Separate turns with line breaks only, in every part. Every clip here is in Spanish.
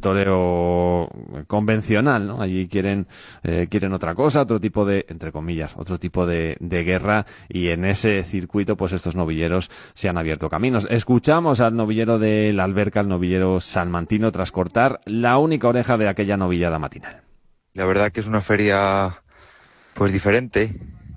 toreo convencional, ¿no? Allí quieren otra cosa, otro tipo de, entre comillas, otro tipo de guerra, y en ese circuito pues estos novilleros se han abierto caminos. Escuchamos al novillero de la Alberca, al novillero salmantino, tras cortar la única oreja de aquella novillada matinal.
La verdad que es una feria pues diferente.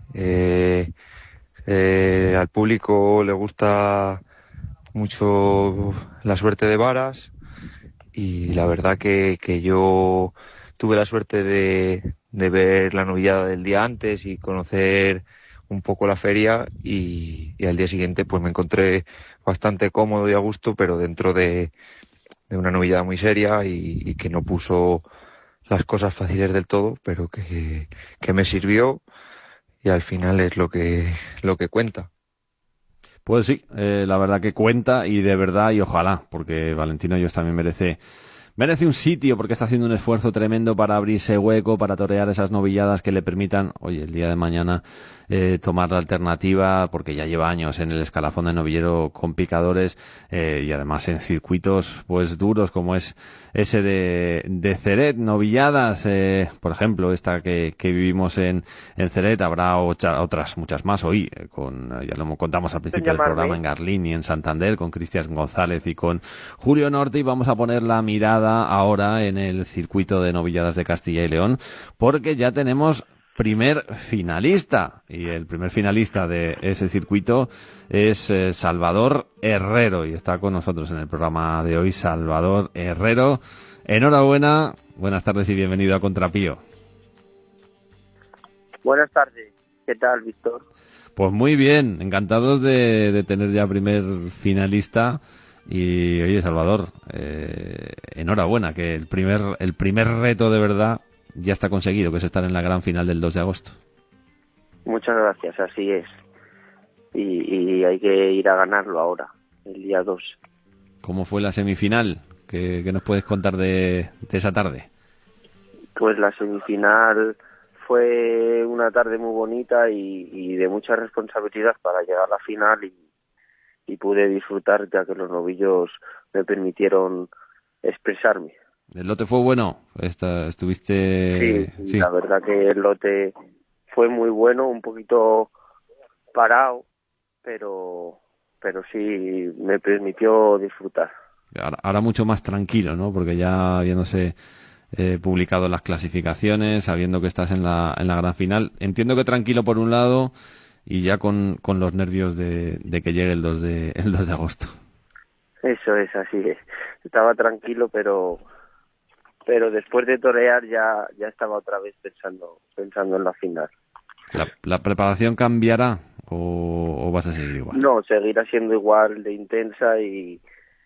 Al público le gusta mucho la suerte de varas y la verdad que yo tuve la suerte de ver la novillada del día antes y conocer un poco la feria y al día siguiente pues me encontré bastante cómodo y a gusto, pero dentro de una novillada muy seria y que no puso las cosas fáciles del todo, pero que me sirvió y al final es lo que cuenta.
Pues sí, la verdad que cuenta, y de verdad, y ojalá, porque Valentino Yos también merece un sitio, porque está haciendo un esfuerzo tremendo para abrirse hueco, para torear esas novilladas que le permitan, oye, el día de mañana tomar la alternativa, porque ya lleva años en el escalafón de novillero con picadores, y además en circuitos pues duros como es ese de Ceret, novilladas, por ejemplo, esta que vivimos en Ceret. Habrá otras muchas más hoy, ya lo contamos al principio del programa, en Garlín y en Santander, con Cristian González y con Julio Norte, y vamos a poner la mirada ahora en el circuito de novilladas de Castilla y León, porque ya tenemos primer finalista, y el primer finalista de ese circuito es Salvador Herrero, y está con nosotros en el programa de hoy. Salvador Herrero, enhorabuena, buenas tardes y bienvenido a Contrapío.
Buenas tardes, ¿qué tal, Víctor?
Pues muy bien, encantados de tener ya primer finalista. Y oye, Salvador, enhorabuena, que el primer reto de verdad ya está conseguido, que es estar en la gran final del 2 de agosto.
Muchas gracias, así es. Y hay que ir a ganarlo ahora, el día 2.
¿Cómo fue la semifinal? ¿Qué nos puedes contar de esa tarde?
Pues la semifinal fue una tarde muy bonita y de mucha responsabilidad para llegar a la final, y pude disfrutar, ya que los novillos me permitieron expresarme.
¿El lote fue bueno? ¿Estuviste...?
Sí, la verdad que el lote fue muy bueno, un poquito parado, pero sí me permitió disfrutar.
Ahora mucho más tranquilo, ¿no? Porque ya habiéndose publicado las clasificaciones, sabiendo que estás en la gran final, entiendo que tranquilo por un lado, y ya con los nervios de que llegue el 2 de agosto.
Eso es, así es. Estaba tranquilo, pero después de torear ya estaba otra vez pensando en la final.
¿La preparación cambiará o vas a seguir igual?
No, seguirá siendo igual de intensa y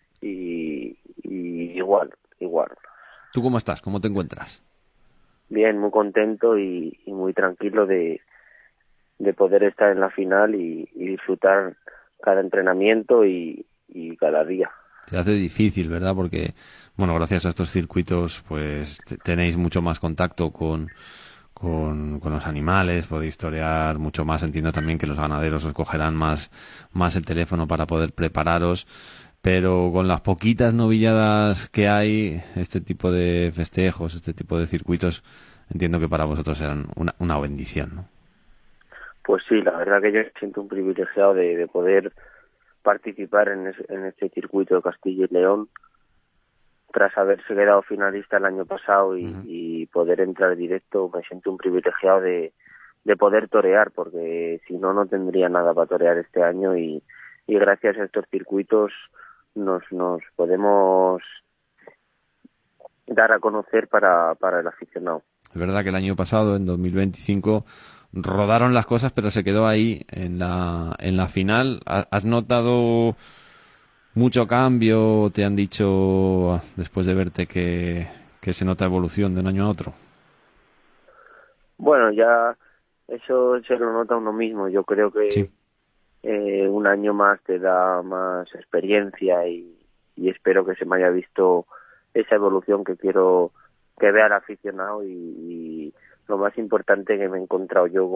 igual.
¿Tú cómo estás? ¿Cómo te encuentras?
Bien, muy contento y muy tranquilo de poder estar en la final y disfrutar cada entrenamiento y cada día.
Se hace difícil, ¿verdad? Porque, bueno, gracias a estos circuitos pues tenéis mucho más contacto con los animales, podéis torear mucho más. Entiendo también que los ganaderos os cogerán más el teléfono para poder prepararos, pero con las poquitas novilladas que hay, este tipo de festejos, este tipo de circuitos, entiendo que para vosotros serán una bendición, ¿no?
Pues sí, la verdad que yo siento un privilegiado de poder participar en este circuito de Castilla y León, tras haberse quedado finalista el año pasado y poder entrar directo. Me siento un privilegiado de poder torear, porque si no tendría nada para torear este año, y gracias a estos circuitos nos podemos dar a conocer para el aficionado.
Es verdad que el año pasado, en 2025, rodaron las cosas, pero se quedó ahí en la final. ¿Has notado mucho cambio? ¿Te han dicho después de verte que se nota evolución de un año a otro?
Bueno, ya eso se lo nota uno mismo. Yo creo que
Sí.
Un año más te da más experiencia y espero que se me haya visto esa evolución que quiero que vea el aficionado, y lo más importante, que me he encontrado yo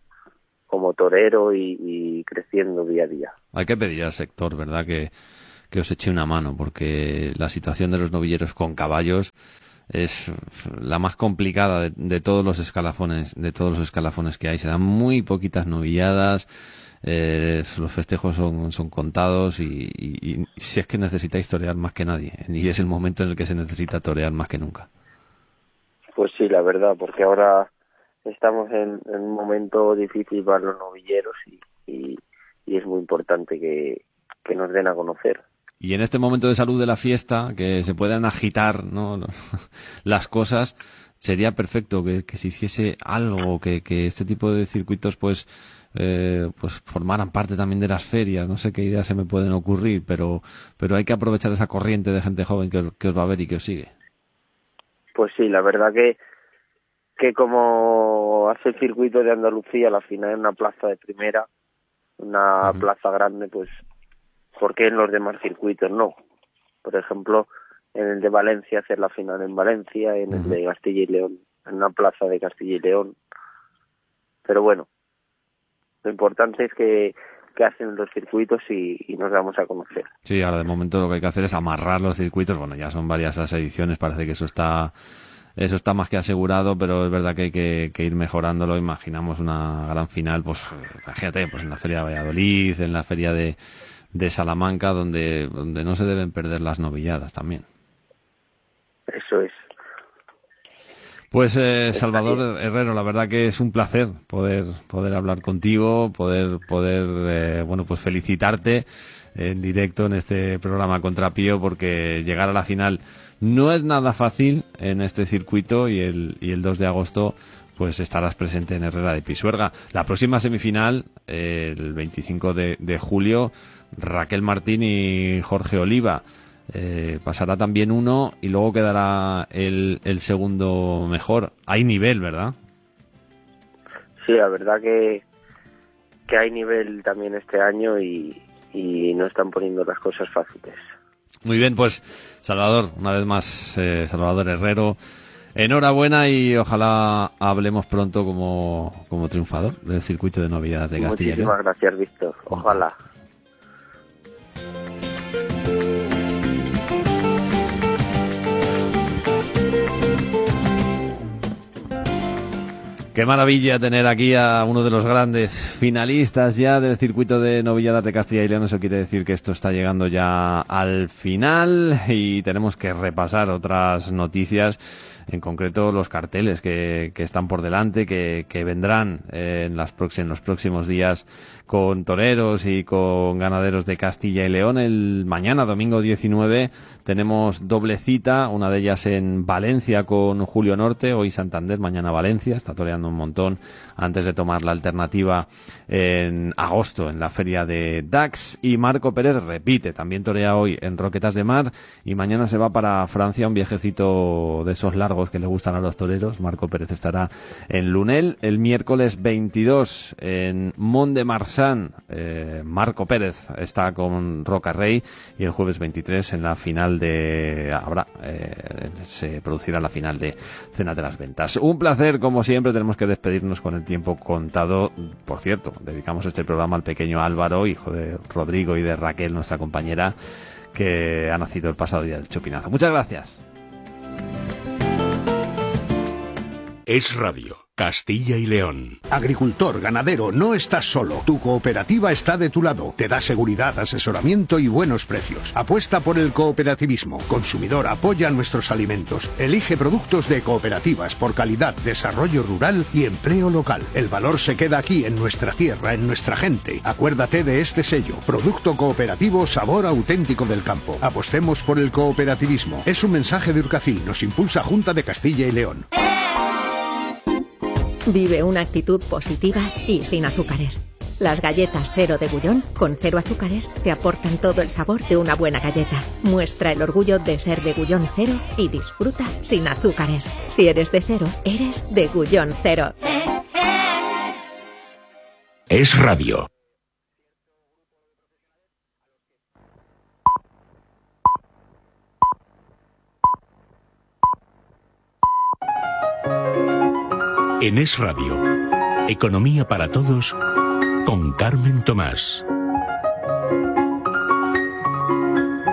como torero y creciendo día a día.
Hay que pedir al sector, ¿verdad? Que os eche una mano, porque la situación de los novilleros con caballos es la más complicada de todos los escalafones, que hay. Se dan muy poquitas novilladas, los festejos son contados y si es que necesitáis torear más que nadie, y es el momento en el que se necesita torear más que nunca.
Pues sí, la verdad, porque ahora estamos en un momento difícil para los novilleros y es muy importante que nos den a conocer.
Y en este momento de salud de la fiesta, que se puedan agitar, ¿no? las cosas, sería perfecto que se hiciese algo, que este tipo de circuitos pues formaran parte también de las ferias. No sé qué ideas se me pueden ocurrir, pero hay que aprovechar esa corriente de gente joven que os va a ver y que os sigue.
Pues sí, la verdad que como hace el circuito de Andalucía, la final en una plaza de primera, una plaza grande, pues ¿por qué en los demás circuitos no? Por ejemplo, en el de Valencia hacer la final en Valencia, en el de Castilla y León, en una plaza de Castilla y León. Pero bueno, lo importante es que hacen los circuitos y nos damos a conocer.
Sí, ahora de momento lo que hay que hacer es amarrar los circuitos. Bueno, ya son varias las ediciones, parece que eso está más que asegurado, pero es verdad que hay que ir mejorándolo. Imaginamos una gran final, pues imagínate, pues en la Feria de Valladolid, en la Feria de Salamanca, donde no se deben perder las novilladas también.
Eso es.
Pues Salvador Herrero, la verdad que es un placer poder hablar contigo, poder pues felicitarte en directo en este programa Contrapío, porque llegar a la final no es nada fácil en este circuito y el 2 de agosto pues estarás presente en Herrera de Pisuerga. La próxima semifinal, el 25 de julio, Raquel Martín y Jorge Oliva. Pasará también uno y luego quedará el segundo mejor. Hay nivel, ¿verdad?
Sí, la verdad que hay nivel también este año y no están poniendo las cosas fáciles.
Muy bien, pues Salvador, una vez más, Salvador Herrero, enhorabuena y ojalá hablemos pronto como triunfador del circuito de novedades de Castilla y León.
Muchísimas gracias, Víctor. Ojalá.
Qué maravilla tener aquí a uno de los grandes finalistas ya del circuito de novilladas de Castilla y León. Eso quiere decir que esto está llegando ya al final y tenemos que repasar otras noticias, en concreto los carteles que están por delante, que vendrán en los próximos días con toreros y con ganaderos de Castilla y León. El mañana, domingo 19, tenemos doble cita, una de ellas en Valencia con Julio Norte, hoy Santander, mañana Valencia, está toreando un montón antes de tomar la alternativa en agosto en la feria de Dax. Y Marco Pérez repite, también torea hoy en Roquetas de Mar y mañana se va para Francia, un viajecito de esos largos que le gustan a los toreros. Marco Pérez estará en Lunel. El miércoles 22 en Mont de Marsan, Marco Pérez está con Roca Rey, y el jueves 23 en la final se producirá la final de Cena de las Ventas. Un placer, como siempre. Tenemos que despedirnos con el tiempo contado. Por cierto, dedicamos este programa al pequeño Álvaro, hijo de Rodrigo y de Raquel, nuestra compañera, que ha nacido el pasado día del Chupinazo. Muchas gracias.
Es Radio Castilla y León.
Agricultor, ganadero, no estás solo. Tu cooperativa está de tu lado. Te da seguridad, asesoramiento y buenos precios. Apuesta por el cooperativismo. Consumidor, apoya nuestros alimentos. Elige productos de cooperativas por calidad, desarrollo rural y empleo local. El valor se queda aquí, en nuestra tierra, en nuestra gente. Acuérdate de este sello. Producto cooperativo, sabor auténtico del campo. Apostemos por el cooperativismo. Es un mensaje de Urcacil. Nos impulsa Junta de Castilla y León.
Vive una actitud positiva y sin azúcares. Las galletas Cero de Gullón, con 0 azúcares, te aportan todo el sabor de una buena galleta. Muestra el orgullo de ser de Gullón Cero y disfruta sin azúcares. Si eres de Cero, eres de Gullón Cero.
Es Radio. En Es Radio, Economía para Todos, con Carmen Tomás.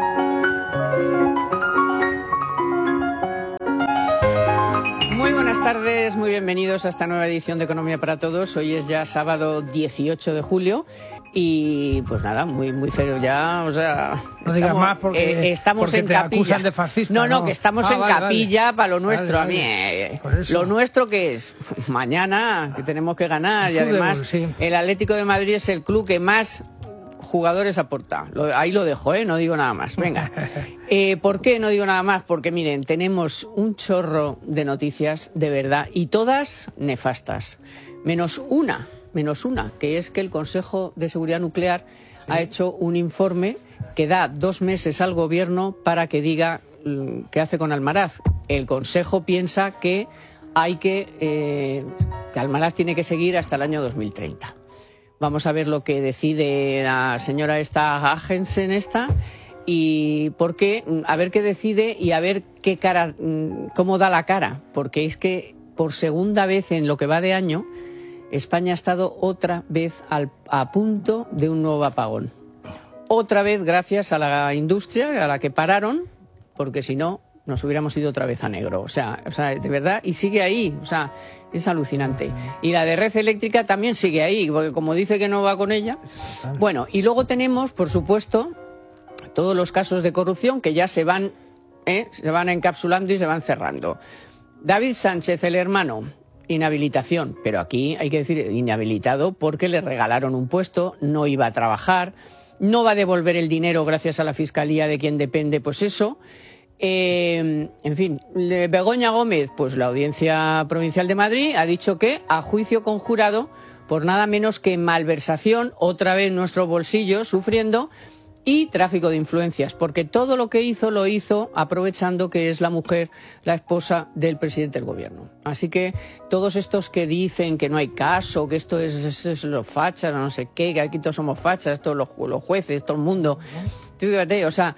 buenas tardes, muy bienvenidos a esta nueva edición de Economía para Todos. Hoy es ya sábado 18 de julio y pues nada, muy serio ya, o sea...
No digas más porque
estamos en
te
capilla.
Acusan de fascista.
No, que estamos en capilla para lo nuestro.
Vale.
A mí, lo nuestro que es mañana, que tenemos que ganar, y además sí. El Atlético de Madrid es el club que más jugadores aporta. Ahí lo dejo, no digo nada más. Venga. ¿Por qué no digo nada más? Porque miren, tenemos un chorro de noticias de verdad y todas nefastas. Menos una, que es que el Consejo de Seguridad Nuclear ha hecho un informe que da 2 meses al gobierno para que diga qué hace con Almaraz. El Consejo piensa que que Almaraz tiene que seguir hasta el año 2030. Vamos a ver lo que decide la señora Hagensen y por qué, a ver qué decide y a ver qué cara, cómo da la cara, porque es que por segunda vez en lo que va de año España ha estado otra vez a punto de un nuevo apagón. Otra vez gracias a la industria, a la que pararon, porque si no nos hubiéramos ido otra vez a negro. O sea, de verdad, y sigue ahí, o sea, es alucinante. Y la de Red Eléctrica también sigue ahí, porque como dice que no va con ella. Bueno, y luego tenemos, por supuesto, todos los casos de corrupción que ya se van encapsulando y se van cerrando. David Sánchez, el hermano, inhabilitación, pero aquí hay que decir inhabilitado porque le regalaron un puesto, no iba a trabajar, no va a devolver el dinero gracias a la Fiscalía de quien depende, pues eso. En fin, Begoña Gómez, pues la Audiencia Provincial de Madrid ha dicho que a juicio conjurado por nada menos que malversación, otra vez nuestro bolsillo sufriendo, y tráfico de influencias, porque todo lo que hizo lo hizo aprovechando que es la mujer, la esposa del presidente del gobierno. Así que todos estos que dicen que no hay caso, que esto es los fachas, no sé qué, que aquí todos somos fachas, todos los jueces, todo el mundo, o sea,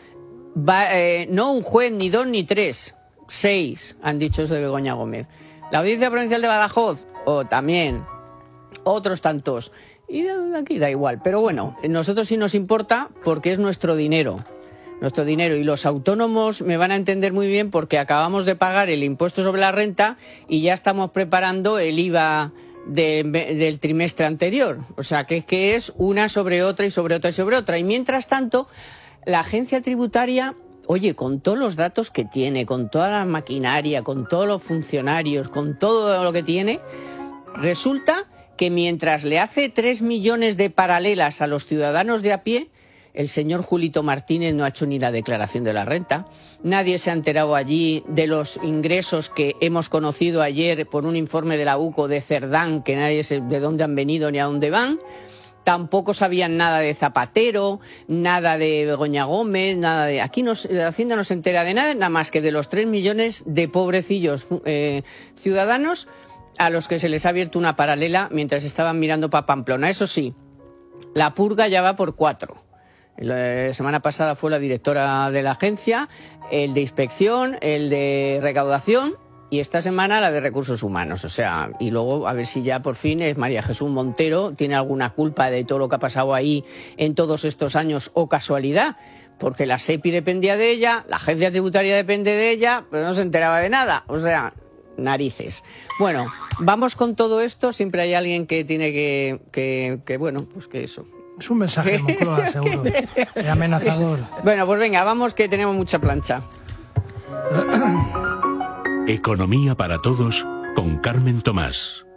no un juez, ni 2 ni 3, 6 han dicho eso de Begoña Gómez. La Audiencia Provincial de Badajoz, también, otros tantos. Y de aquí da igual, pero bueno, nosotros sí nos importa porque es nuestro dinero, y los autónomos me van a entender muy bien porque acabamos de pagar el impuesto sobre la renta y ya estamos preparando el IVA del trimestre anterior, o sea que es una sobre otra y sobre otra y sobre otra, y mientras tanto la agencia tributaria, oye, con todos los datos que tiene, con toda la maquinaria, con todos los funcionarios, con todo lo que tiene, resulta que mientras le hace 3 millones de paralelas a los ciudadanos de a pie, el señor Julito Martínez no ha hecho ni la declaración de la renta. Nadie se ha enterado allí de los ingresos que hemos conocido ayer por un informe de la UCO de Cerdán, que nadie sabe de dónde han venido ni a dónde van. Tampoco sabían nada de Zapatero, nada de Begoña Gómez, nada de... Aquí la Hacienda no se entera de nada más que de los 3 millones de pobrecillos ciudadanos a los que se les ha abierto una paralela mientras estaban mirando para Pamplona. Eso sí, la purga ya va por 4. La semana pasada fue la directora de la agencia, el de inspección, el de recaudación y esta semana la de recursos humanos. O sea, y luego a ver si ya por fin es María Jesús Montero, tiene alguna culpa de todo lo que ha pasado ahí en todos estos años o casualidad. Porque la SEPI dependía de ella, la agencia tributaria depende de ella, pero no se enteraba de nada. O sea, narices. Bueno, vamos con todo esto. Siempre hay alguien que tiene que bueno, pues que eso.
Es un mensaje de Moncloa, seguro. Es amenazador.
Bueno, pues venga, vamos que tenemos mucha plancha.
Economía para Todos con Carmen Tomás.